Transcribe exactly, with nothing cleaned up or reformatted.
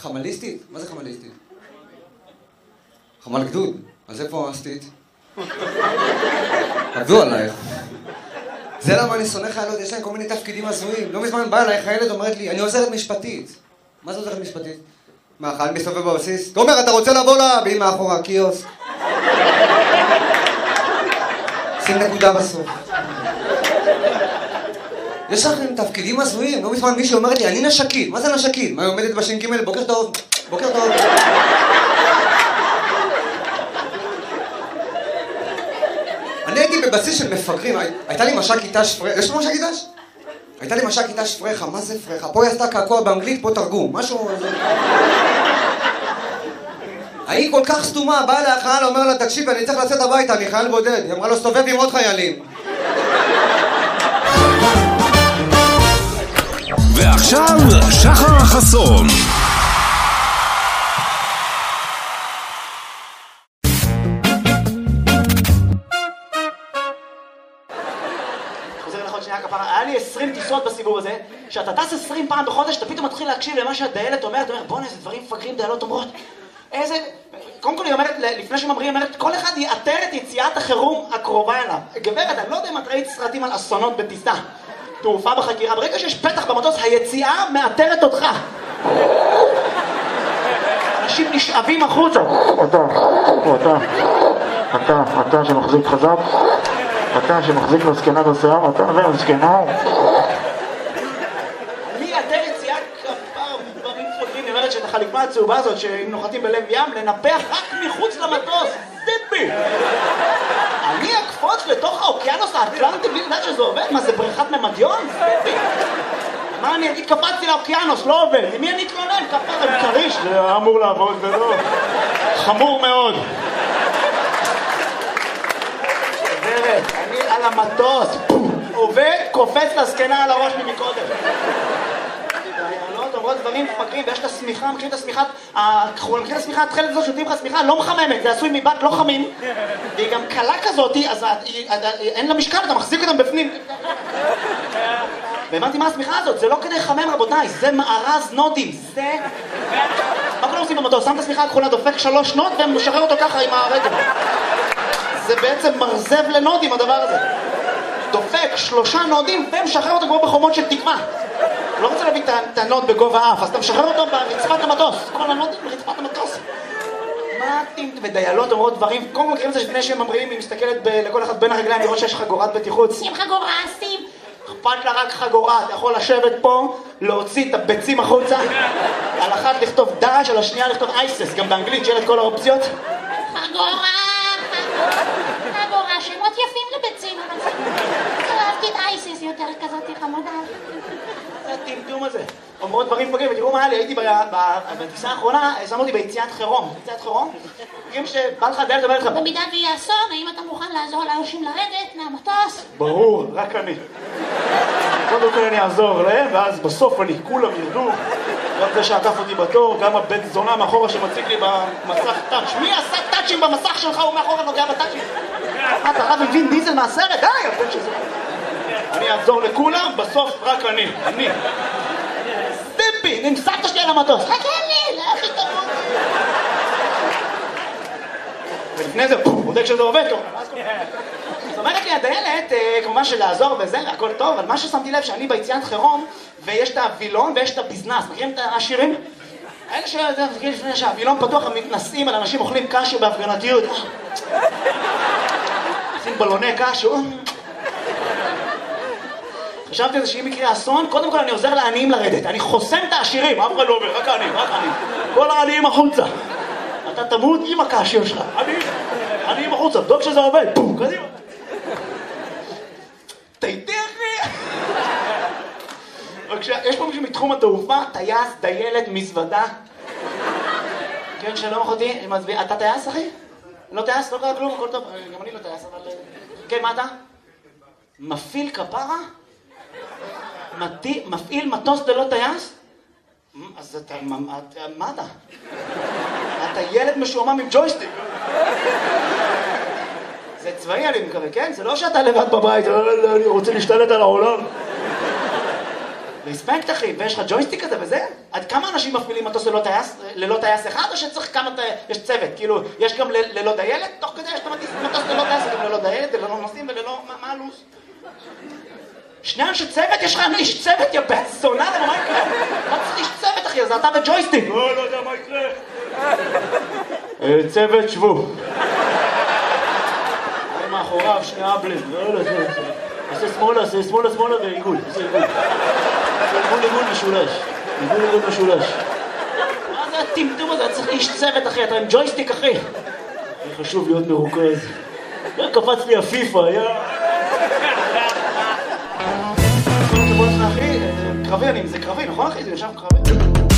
חמליסטית? מה זה חמליסטית? חמל גדוד. אז איפה עשתית? עבדו עלייך. זה למה אני שונא חיילות, יש להם כל מיני תפקידים הזויים. לא מזמן באה אליי חיילת אומרת לי, אני עוזרת משפטית. מה זה עוזרת משפטית? מה, חייל מסתובב בבסיס? תומר, אתה רוצה לבוא לה? והיא מאחורה, קיוסק. שים נקודה בסוף. יש לכם תפקידים הזויים. לא מזמן מישהו אומרת לי, אני נשקית. מה זה נשקית? מה, היא עומדת בש"ג? בוקר טוב. בוקר טוב. אני הייתי בבסיס של מפגרים, הייתה לי מש"קית ת"ש פרחה, יש לו מש"קית ת"ש? הייתה לי מש"קית ת"ש פרחה, מה זה פרחה? פה היא עשתה קעקוע באנגלית, פה תרגום, משהו... היא כל כך סתומה, באה לה החייל, אומר לה, תקשיב, אני צריך לצאת הביתה, אני חייל בודד. היא אמרה לו, סתובב עם עוד חיילים. ועכשיו, שחר חסון. היה לי עשרים טיסות בסיבוב הזה, שאתה טס עשרים פעם בחודש, אתה פתאום מתחיל להקשיב למה שהדיילת אומרת, אומרת, בוא'נה, איזה דברים מפגרים דיילות אומרות. איזה... קודם כל היא אומרת, לפני שממריאים, היא אומרת, כל אחד יאתר את יציאת החירום הקרובה אליו. גברת, אני לא יודע אם את ראית סרטים על אסונות בטיסה. תעופה בחקירה, ברגע שיש פתח במטוס, היציאה מאתרת אותך. אנשים נשאבים החוצה. אתה, אתה, אתה, אתה שמחזיק חזק. אתה שמחזיק לזקנה בשיער, אתה והזקנה. אני אתר יציאה כפר דברים פוגעים, היא אומרת שאת החליפה הצהובה הזאת, שאם נוחתים בלב ים, לנפח רק מחוץ למטוס. סיפי! אני אקפוץ לתוך האוקיינוס האטלנטי בלי לדעת שזה עובד? מה, זה בריכת ממדיון? סיפי! מה אני אגיד? קפצתי לאוקיינוס, לא עובד. למי אני אתלונן? כפר עם קריש. זה אמור לעבוד ולא. חמור מאוד. אני על המטוס, עובד, קופץ לזקנה על הראש ממקודם. דיילות אומרות דברים מפגרים, ויש את הסמיכה, מכירים את הסמיכה, מכירים את הסמיכה, התחלת הזאת שותים לך סמיכה, לא מחממת, זה עשוי מבט לא חמים, והיא גם קלה כזאת, אז אין לה משקל, אתה מחזיק אותם בפנים. והבנתי מה הסמיכה הזאת, זה לא כדי לחמם רבותיי, זה מארז נודים, זה... מה כולם עושים במטוס? שם את הסמיכה הכחולה, דופק שלוש נוד ומשחרר אותו ככה עם הרגל. זה בעצם מרזב לנודים הדבר הזה. דופק שלושה נודים ומשחרר אותו כמו בחומות של תקווה. הוא לא רוצה להביא את הנוד בגובה האף, אז אתה משחרר אותו ברצפת המטוס. כל הנודים ברצפת המטוס. מה אתם ודיילות אומרות דברים? קודם כל מכירים את זה שלפני שהם ממריאים, היא מסתכלת לכל אחד בין הרגליים לראות שיש חגורת בטיחות. שים חגורה, שים. אכפת לה רק חגורה, אתה יכול לשבת פה, להוציא את הביצים החוצה. על אחת לכתוב דש, על השנייה לכתוב אייסס, גם באנגלית שיהיה את כל האופציות. חגורה! חגורה, שמות יפים לביצים, אבל זה... אהבתי את אייסיס יותר כזאת חמודה. זה הטמטום הזה. אומרות דברים פוגעים, ותראו מה היה לי, הייתי בטיסה האחרונה, שמו אותי ביציאת חירום. יציאת חירום? מכירים שבא לך דיילת ובא לך... במידה ויהיה אסון, האם אתה מוכן לעזור לאנשים לרדת מהמטוס? ברור, רק אני. קודם כל אני אעזור להם, ואז בסוף אני, כולם ירדו. גם זה שעקף אותי בתור, גם הבן זונה מאחורה שמציג לי במסך טאץ'. מי עשה טאצ'ים במסך שלך? הוא מאחורה נוגע בטאצ'ים. מה, אתה רב עם וין דיזל מהסרט? די, הבן שזה... אני אעזור לכולם, בסוף רק אני. אני. סטיפי, נמסעת שלי על המטוס. חכה לי, לאחי תמות. ולפני זה, בודק שזה עובד טוב. זאת אומרת לי, הדיילת, כמובן שלעזור וזה, הכל טוב, אבל מה ששמתי לב שאני ביציאת חירום, ויש את הווילון ויש את הביזנס. מכירים את השירים? האלה שזה, לפני שהווילון פתוח, הם מתנסים על אנשים אוכלים קשו בהפגנתיות. עושים בלוני קשו. חשבתי על זה שאם יקרה אסון, קודם כל אני עוזר לעניים לרדת. אני חוסם את העשירים, אף אחד לא אומר, רק העניים, רק העניים. כל העניים החוצה. אתה תמות עם הקשו שלך. עניים, עניים החוצה, דוק שזה עובד. פום, קדימה. תיתכני. יש פה מישהו מתחום התעופה, טייס, דיילת, מזוודה. כן, שלום אחותי, אתה טייס, אחי? לא טייס, לא קרה כלום, הכל טוב. גם אני לא טייס, אבל... כן, מה אתה? מפעיל כפרה? מפעיל מטוס ללא טייס? אז אתה... מה אתה? אתה ילד משועמם עם ג'ויסטיק. זה צבאי אני מקווה, כן? זה לא שאתה לבד בבית, אני רוצה להשתלט על העולם. רספקט אחי, ויש לך ג'ויסטיק כזה וזה? עד כמה אנשים מפעילים מטוס ללא טייס, ללא טייס אחד, או שצריך כמה, יש צוות, כאילו, יש גם ללא דיילת, תוך כדי יש מטוס ללא טייס, גם ללא דיילת, ללא נוסעים וללא, מה הלו"ז? שני אנשי צוות, יש לך איש צוות, יא בן זונה, למה מה יקרה? מה צריך איש צוות אחי, זה אתה וג'ויסטיק. לא, לא יודע מה יקרה. צוות, שבו. אני מאחוריו, שני אבלים, לא, לא, זה, עושה שמאלה, עושה שמאלה, שמאלה ועיגול, עושה עיגול. עיגול, עיגול משולש. עיגול, עיגול משולש. מה זה הטמטום הזה? צריך איש צוות אחי, אתה עם ג'ויסטיק אחי. חשוב להיות מרוכז. קפץ לי הפיפה, יא... כל הכבוד לך אחי, קרבי אני, זה קרבי, נכון אחי? זה יושב קרבי?